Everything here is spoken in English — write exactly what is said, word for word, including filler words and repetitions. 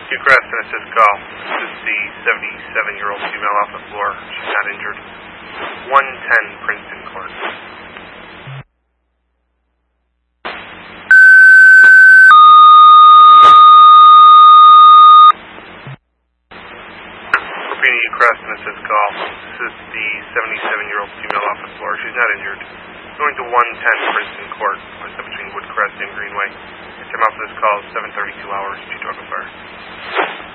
Newcrest and assist call. This is the seventy-seven-year-old female off the floor. She's not injured. one ten Princeton Court. Repeating Newcrest and assist call. This is the seventy-seven-year-old female off the floor. She's not injured. Going to one ten Princeton Court. It's between Woodcrest and Greenway. Time out for this call is seven thirty-two hours. Two Douglas Fire.